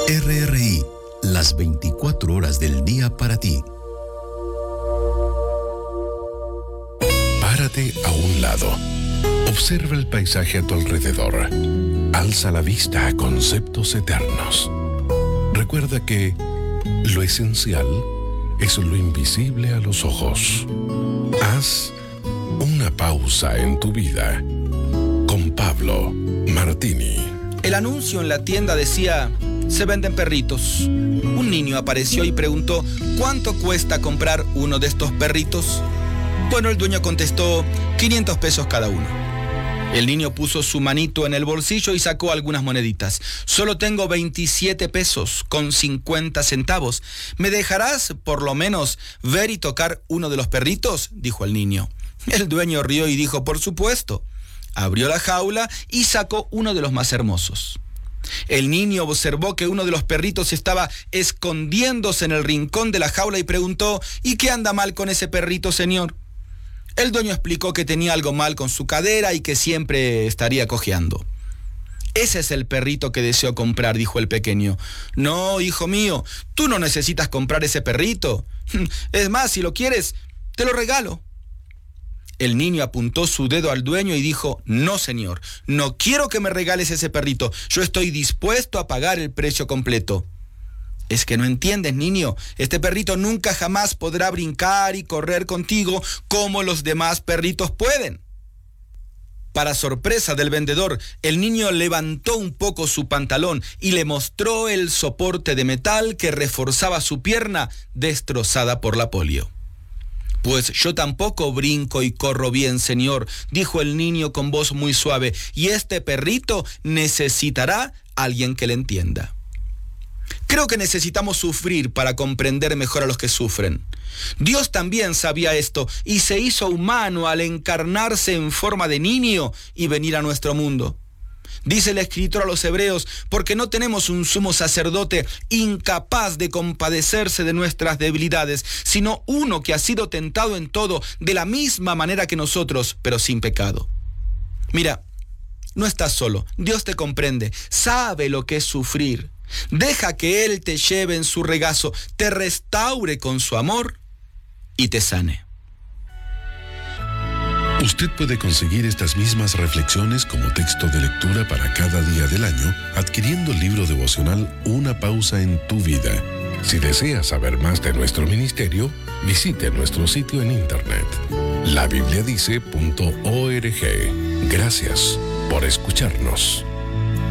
RRI, las 24 horas del día para ti. Párate a un lado. Observa el paisaje a tu alrededor. Alza la vista a conceptos eternos. Recuerda que lo esencial es lo invisible a los ojos. Haz una pausa en tu vida. Con Pablo Martini. El anuncio en la tienda decía: se venden perritos. Un niño apareció y preguntó: ¿cuánto cuesta comprar uno de estos perritos? Bueno, el dueño contestó: 500 pesos cada uno. El niño puso su manito en el bolsillo y sacó algunas moneditas. Solo tengo 27 pesos con 50 centavos. ¿Me dejarás, por lo menos, ver y tocar uno de los perritos?, dijo el niño. El dueño rió y dijo: por supuesto. Abrió la jaula y sacó uno de los más hermosos. El niño observó que uno de los perritos estaba escondiéndose en el rincón de la jaula y preguntó: ¿y qué anda mal con ese perrito, señor? El dueño explicó que tenía algo mal con su cadera y que siempre estaría cojeando. Ese es el perrito que deseo comprar, dijo el pequeño. No, hijo mío, tú no necesitas comprar ese perrito. Es más, si lo quieres, te lo regalo. El niño apuntó su dedo al dueño y dijo: no, señor, no quiero que me regales ese perrito. Yo estoy dispuesto a pagar el precio completo. Es que no entiendes, niño. Este perrito nunca jamás podrá brincar y correr contigo como los demás perritos pueden. Para sorpresa del vendedor, el niño levantó un poco su pantalón y le mostró el soporte de metal que reforzaba su pierna destrozada por la polio. Pues yo tampoco brinco y corro bien, señor, dijo el niño con voz muy suave, y este perrito necesitará a alguien que le entienda. Creo que necesitamos sufrir para comprender mejor a los que sufren. Dios también sabía esto y se hizo humano al encarnarse en forma de niño y venir a nuestro mundo. Dice el escritor a los hebreos: porque no tenemos un sumo sacerdote incapaz de compadecerse de nuestras debilidades, sino uno que ha sido tentado en todo de la misma manera que nosotros, pero sin pecado. Mira, no estás solo. Dios te comprende, sabe lo que es sufrir. Deja que Él te lleve en su regazo, te restaure con su amor y te sane. Usted puede conseguir estas mismas reflexiones como texto de lectura para cada día del año adquiriendo el libro devocional Una pausa en tu vida. Si desea saber más de nuestro ministerio, visite nuestro sitio en internet, labibliadice.org. Gracias por escucharnos.